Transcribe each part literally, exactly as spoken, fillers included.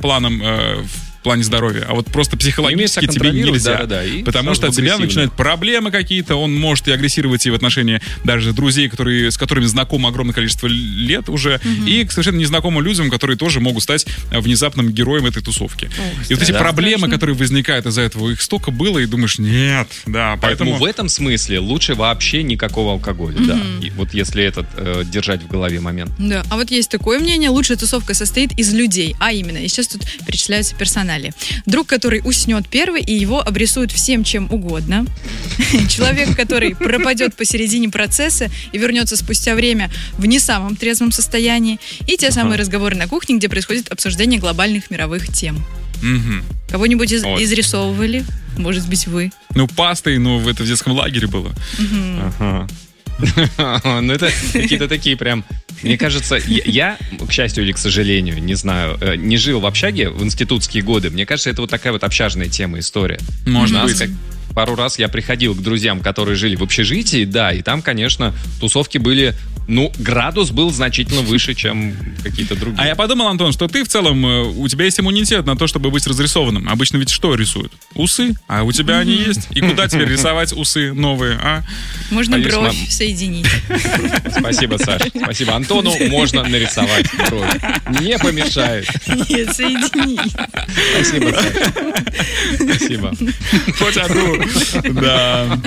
планом э, в плане здоровья, а вот просто психологически тебе нельзя. Да, да, да, потому что от тебя начинают проблемы какие-то, он может и агрессировать и в отношении даже друзей, которые, с которыми знакомо огромное количество лет уже, угу. и к совершенно незнакомым людям, которые тоже могут стать внезапным героем этой тусовки. Ох, и вот эти да, проблемы, страшно. Которые возникают из-за этого, их столько было, и думаешь, нет, да, поэтому... поэтому в этом смысле лучше вообще никакого алкоголя, угу. да, и вот если этот э, держать в голове момент. Да, а вот есть такое мнение, лучшая тусовка состоит из людей, а именно, и сейчас тут перечисляются персонали. Друг, который уснет первый, и его обрисуют всем чем угодно. Человек, который пропадет посередине процесса и вернется спустя время в не самом трезвом состоянии. И те самые разговоры на кухне, где происходит обсуждение глобальных мировых тем. Угу. Кого-нибудь из- изрисовывали? Может быть, вы? Ну, пастой, ну, это в детском лагере было. Угу. Ага. Ну, это какие-то такие прям... Мне кажется, я, к счастью или к сожалению, не знаю, не жил в общаге в институтские годы. Мне кажется, это вот такая вот общажная тема, история. Может быть. Как... Пару раз я приходил к друзьям, которые жили в общежитии, да, и там, конечно, тусовки были... Ну, градус был значительно выше, чем какие-то другие. А я подумал, Антон, что ты в целом, у тебя есть иммунитет на то, чтобы быть разрисованным. Обычно ведь что рисуют? Усы. А у тебя они есть. И куда теперь рисовать усы новые, а? Можно Боюсь, бровь нам... соединить. Спасибо, Саша. Спасибо. Антону можно нарисовать бровь. Не помешает. Нет, соединить. Спасибо, Саша. Спасибо. Хоть одну. Да.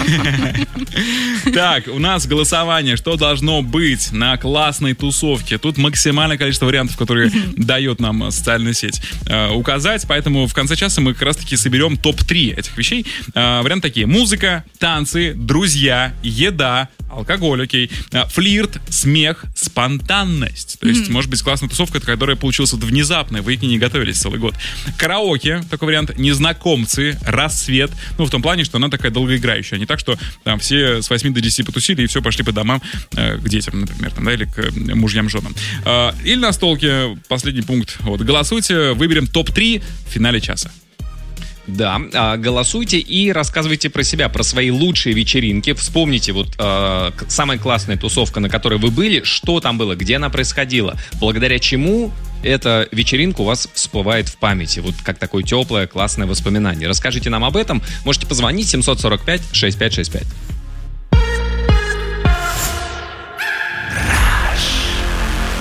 Так, у нас голосование. Что должно быть на классной тусовке? Тут максимальное количество вариантов, которые дает нам социальная сеть, э, указать. Поэтому в конце часа мы как раз-таки соберем топ три этих вещей. Э, варианты такие: музыка, танцы, друзья, еда, алкоголь, окей, э, флирт, смех, спонтанность. То есть, mm-hmm. может быть, классная тусовка, которая получилась вот внезапно, вы к ней не готовились целый год. Караоке, такой вариант, незнакомцы, рассвет. Ну, в том плане, что она такая долгоиграющая. А не так, что там все с восьми до десяти потусили и все, пошли по домам э, к детям, например, там, да, или к мужьям, женам. Э, или настолки, последний пункт. Вот, голосуйте, выберем топ три в финале часа. Да, голосуйте и рассказывайте про себя, про свои лучшие вечеринки. Вспомните вот э, самая классная тусовка, на которой вы были, что там было, где она происходила, благодаря чему эта вечеринка у вас всплывает в памяти, вот как такое теплое, классное воспоминание. Расскажите нам об этом, можете позвонить семь сорок пять шестьдесят пять шестьдесят пять.